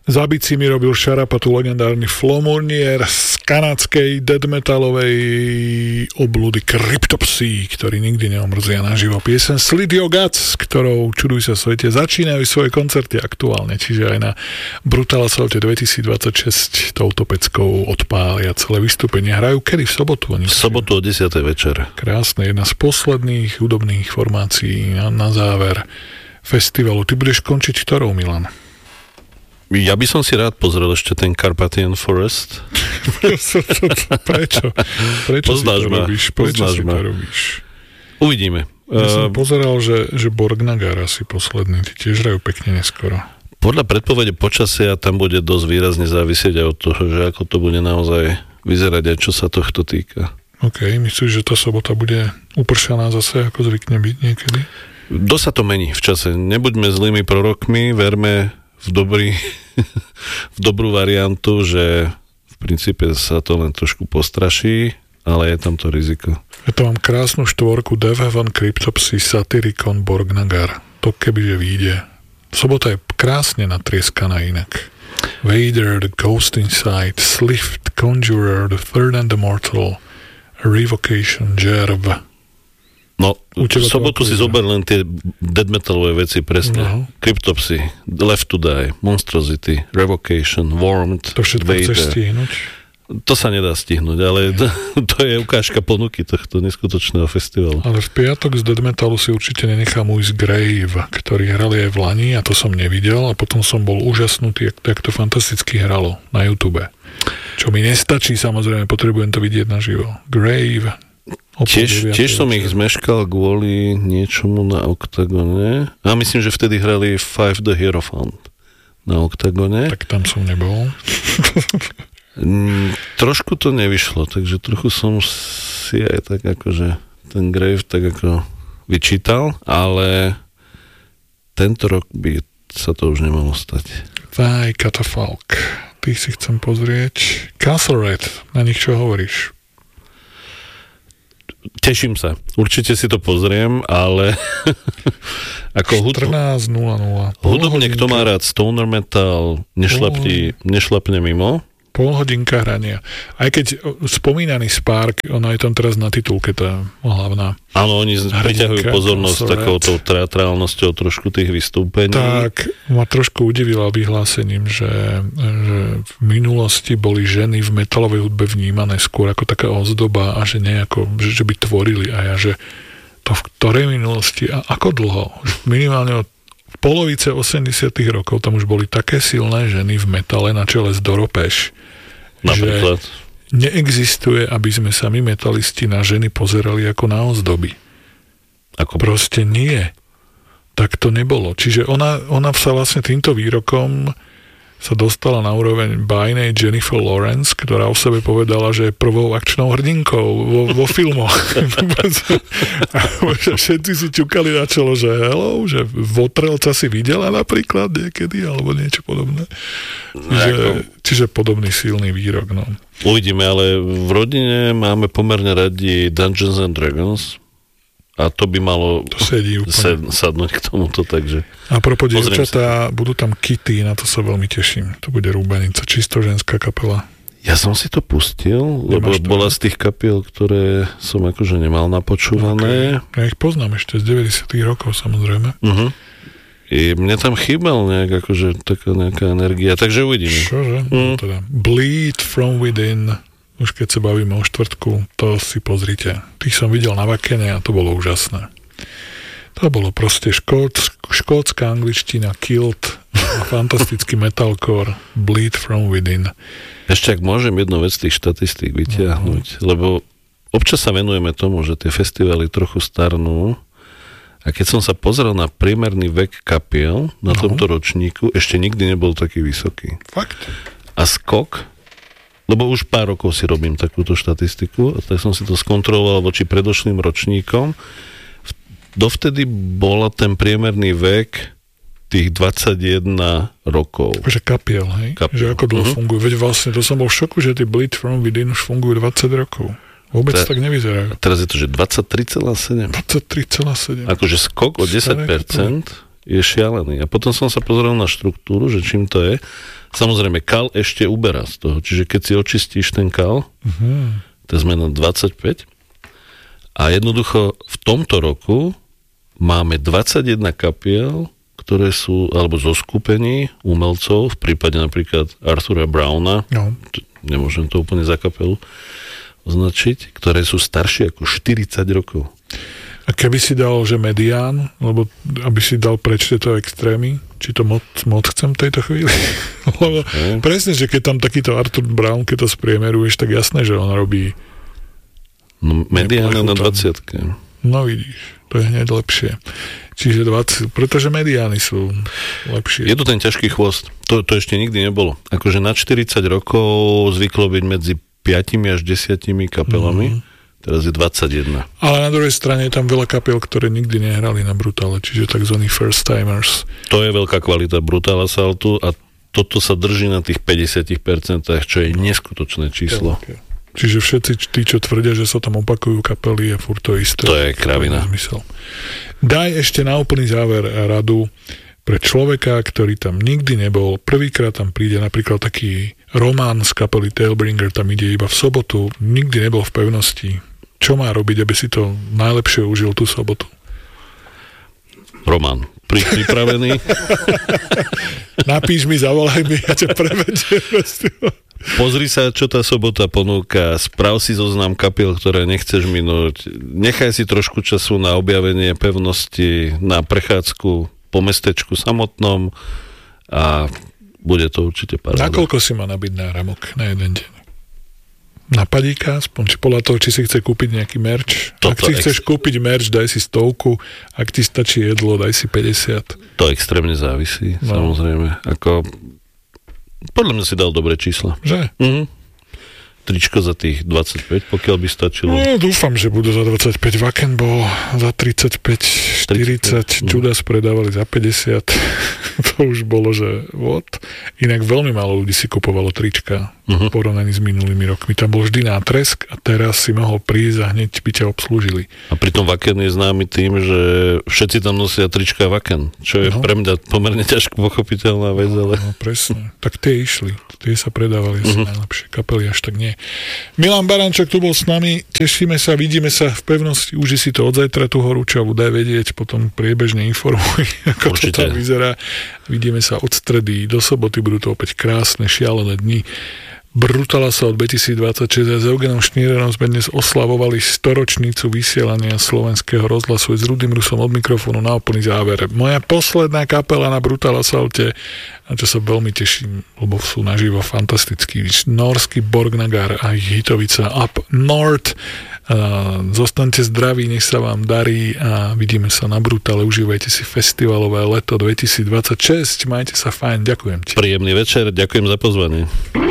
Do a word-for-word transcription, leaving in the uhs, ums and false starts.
Zabiť si mi robil šarapatu legendárny Flo Mounier z kanadskej death metalovej obludy Cryptopsy, ktorí nikdy neomrzia naživo. Piesen Slit Your Guts, ktorou čuduj sa svete začínajú svoje koncerty aktuálne, čiže aj na Brutal Assault dvetisícdvadsaťšesť touto peckou odpália celé vystúpenie. Hrajú kedy? V sobotu? V sobotu o desiatej večer. Krásne, jedna z posledných hudobných formácií na, na záver festivalu. Ty budeš končiť ktorou, Milan? Ja by som si rád pozrel ešte ten Carpathian Forest. Prečo? Prečo poznáš si to ma, robíš? Prečo si ma. to robíš? Uvidíme. Ja som Uh, pozeral, že, že Borgnagar asi posledný. Ty tiež hrajú pekne neskoro. Podľa predpovede počasia tam bude dosť výrazne závisieť aj od toho, že ako to bude naozaj vyzerať aj čo sa tohto týka. OK, myslíš, že tá sobota bude upršaná zase, ako zvykne byť niekedy? Dosť sa to mení v čase. Nebuďme zlými prorokmi, verme v dobrý, v dobrú variantu, že v princípe sa to len trošku postraší, ale je tam to riziko. Ja to mám krásnu štvorku Death Heaven Cryptopsy Satyricon Borgnagar. To kebyže vyjde. Sobota je krásne natrieskaná inak. Vader, The Ghost Inside, Slift, Conjurer, The Third and the Mortal, Revocation, Jerv. No, v sobotu si zober len tie death metalové veci presne. Uh-huh. Cryptopsy, Left to Die, Monstrosity, Revocation, Warmed, to všetko Vader. Chceš stihnúť? To sa nedá stihnúť, ale to, to je ukážka ponuky tohto neskutočného festivalu. Ale v piatok z death metalu si určite nenechám ujsť Grave, ktorý hrali aj v Lani a to som nevidel a potom som bol úžasnutý, jak, jak to fantasticky hralo na YouTube. Čo mi nestačí, samozrejme, potrebujem to vidieť naživo. Grave. Tiež, tiež som ich zmeškal kvôli niečomu na Oktagone. A myslím, že vtedy hrali Five the Hierophant na Oktagone. Tak tam som nebol. Mm, trošku to nevyšlo, takže trochu som si aj tak akože ten Grave tak ako vyčítal, ale tento rok by sa to už nemalo stať. Vaj, Catafalque. Tých si chcem pozrieť. Castle Red, na nich čo hovoríš? Teším sa. Určite si to pozriem, ale ako štrnásť nula nula. Hudobne, kto má rád stoner metal, nešlapne, nešlapne mimo. Pol hodinka hrania. Aj keď spomínaný Spark, ona je tam teraz na titulke, tá hlavná. Áno, oni priťahujú pozornosť takouto teatrálnosťou trošku tých vystúpení. Tak, ma trošku udivila vyhlásením, že, že v minulosti boli ženy v metalovej hudbe vnímané skôr ako taká ozdoba a že nejako, že, že by tvorili a ja, že to v ktorej minulosti a ako dlho? Minimálne od polovice osemdesiatych rokov tam už boli také silné ženy v metale na čele z Doro Pesch, napríklad. Že neexistuje, aby sme sa my metalisti na ženy pozerali ako na ozdoby. Ako? Proste nie. Tak to nebolo. Čiže ona, ona sa vlastne týmto výrokom sa dostala na úroveň bájnej Jennifer Lawrence, ktorá o sebe povedala, že je prvou akčnou hrdinkou vo, vo filmoch. A všetci si ťukali na čelo, že hello, že Votrelca si videla napríklad niekedy, alebo niečo podobné. Čiže, čiže podobný silný výrok. No. Uvidíme, ale v rodine máme pomerne radi Dungeons and Dragons. A to by malo to sedí sed, sadnúť k tomuto, takže... A propos dievčatá, budú tam Kitty, na to sa veľmi teším. To bude rúbanica, čisto ženská kapela. Ja som si to pustil, lebo to, bola z tých kapiel, ktoré som akože nemal napočúvané. Okay. Ja ich poznám ešte z deväťdesiatych rokov, samozrejme. Uh-huh. I mne tam chýbal nejak, akože taká nejaká energia, takže uvidíme. Čože? Mm. Teda Bleed from Within... Už keď sa bavíme o štvrtku, to si pozrite. Tých som videl na Vakene a to bolo úžasné. To bolo proste škót, škótska angličtina, kilt, fantastický metalcore, Bleed from Within. Ešte ak môžem jednu vec tých štatistík vytiahnuť, uh-huh. lebo občas sa venujeme tomu, že tie festivaly trochu starnú a keď som sa pozrel na priemerný vek kapiel na uh-huh. tomto ročníku, ešte nikdy nebol taký vysoký. Fakt? A skok, lebo už pár rokov si robím takúto štatistiku, tak som si to skontroloval voči predošlým ročníkom. Dovtedy bola ten priemerný vek tých dvadsaťjeden rokov. Takže kapiel, hej? Kapiel. Že ako dlho uh-huh. fungujú. Veď vlastne to som bol v šoku, že tí Bleed from Within už fungujú dvadsať rokov. Vôbec Ta, tak nevyzerajú. Teraz je to, že dvadsaťtri celá sedem. dvadsaťtri celá sedem. Akože skok o desať percent je šialený. A potom som sa pozrel na štruktúru, že čím to je. Samozrejme, kal ešte uberá z toho. Čiže keď si očistíš ten kal, uh-huh. to sme na dvadsaťpäť. A jednoducho v tomto roku máme dvadsaťjeden kapiel, ktoré sú, alebo zo skupení umelcov, v prípade napríklad Arthura Browna, no. nemôžem to úplne za kapelu označiť, ktoré sú staršie ako štyridsať rokov. A keby si dal, že medián, lebo aby si dal preč tieto extrémy, či to moc, moc chcem v tejto chvíli? Lebo okay. presne, že keď tam takýto Arthur Brown, keď to spriemeruješ, tak jasné, že on robí no, medián na dvadsiatke. No vidíš, to je hneď lepšie. Čiže dvadsať, pretože mediány sú lepšie. Je to ten ťažký chvost. To, to ešte nikdy nebolo. Akože na štyridsať rokov zvyklo byť medzi piatimi až desiatimi kapelami. Mm. Teraz je dvadsaťjeden. Ale na druhej strane je tam veľa kapiel, ktoré nikdy nehrali na Brutale, čiže tzv. First timers. To je veľká kvalita Brutal Assaultu a toto sa drží na tých päťdesiat percent, čo je neskutočné číslo. Okay. Čiže všetci tí, čo tvrdia, že sa tam opakujú kapely, je furt to isté. To je kravina. Daj ešte na úplný záver radu pre človeka, ktorý tam nikdy nebol. Prvýkrát tam príde napríklad taký Román z kapely Tailbringer, tam ide iba v sobotu, nikdy nebol v pevnosti. Čo má robiť, aby si to najlepšie užil tú sobotu? Román, pri, pripravený? Napíš mi, zavolaj mi, ja ťa prevediem. Pozri sa, čo tá sobota ponúka, sprav si zoznam kapiel, ktoré nechceš minúť, nechaj si trošku času na objavenie pevnosti, na prechádzku po mestečku samotnom a bude to určite paráda. Nakoľko si má nabiť náramok na jeden deň? Na padíka, aspoň či podľa toho, či si chce kúpiť nejaký merch. Toto ak si ex... chceš kúpiť merch, daj si stovku, ak ti stačí jedlo, daj si päťdesiat. To extrémne závisí, no. Samozrejme. Ako, podľa mňa si dal dobré čísla. Že? Mhm. Tričko za tých dvadsaťpäť, pokiaľ by stačilo. No, dúfam, že budú za dvadsaťpäť. Wacken bol za tridsaťpäť, štyridsať, Judas predávali za päťdesiat. To už bolo, že what? Inak veľmi málo ľudí si kupovalo trička uh-huh. v porovnaní s minulými rokmi. Tam bol vždy nátresk a teraz si mohol prísť a hneď by ťa obslúžili. A pritom Wacken je známy tým, že všetci tam nosia trička Wacken, čo je no. pre mňa pomerne ťažko pochopiteľná vec. Ale... No, presne. Tak tie išli. Tie sa predávali asi uh-huh. najlepšie. Kapely až tak nie. Milan Barančák tu bol s nami, tešíme sa, vidíme sa v pevnosti, uži si to od zajtra tú horúčavu, daj vedieť, potom priebežne informuj, ako Určite. To tam vyzerá. Vidíme sa od stredy do soboty, budú to opäť krásne, šialené dni. Brutal Assault dvetisícdvadsaťšesť a s Eugenom Šnírerom sme dnes oslavovali storočnicu vysielania slovenského rozhlasu s Rudým Rusom od mikrofónu na úplný záver. Moja posledná kapela na Brutal Assaulte, na čo sa veľmi teším, lebo sú naživo fantastický. Norský Borgnagar a ich hitovica Up North. Zostaňte zdraví, nech sa vám darí a vidíme sa na Brutale. Užívajte si festivalové leto dvetisícdvadsaťšesť. Majte sa fajn, ďakujem ti. Príjemný večer, ďakujem za pozvanie.